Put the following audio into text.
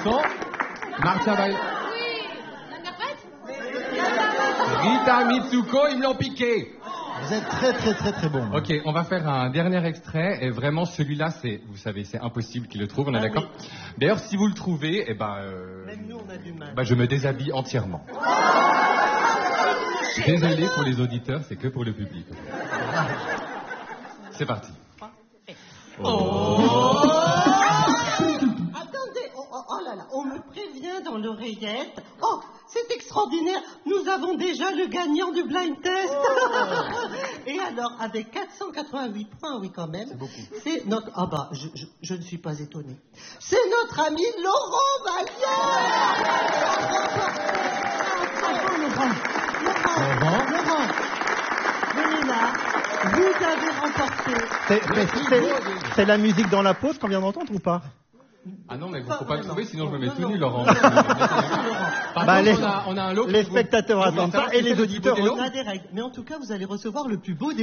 chanson. Marcia Bail. Rita Mitsuko, ils me l'ont piqué. Vous êtes très bon. Ok, on va faire un dernier extrait. Et vraiment, celui-là, vous savez, c'est impossible qu'il le trouve, on est d'accord? Oui. D'ailleurs, si vous le trouvez, même nous, on a du mal. je me déshabille entièrement. Désolé pour les auditeurs, c'est que pour le public. C'est parti. Attendez, oh là là, on me prévient dans l'oreillette. Oh, c'est extraordinaire, nous avons déjà le gagnant du blind test. Et alors, avec 488 points, oui quand même, c'est notre... Ah bah, je ne suis pas étonné. C'est notre ami Laurent Vallière. Laurent, venez là. Vous avez remporté. C'est la musique dans la pause qu'on vient d'entendre ou pas? Ah non, mais il ne faut pas le trouver, sinon je me mets tout nu, Laurent. On a un lot. Les spectateurs attendent ça et les auditeurs. On a des règles. Mais en tout cas, vous allez recevoir le plus beau des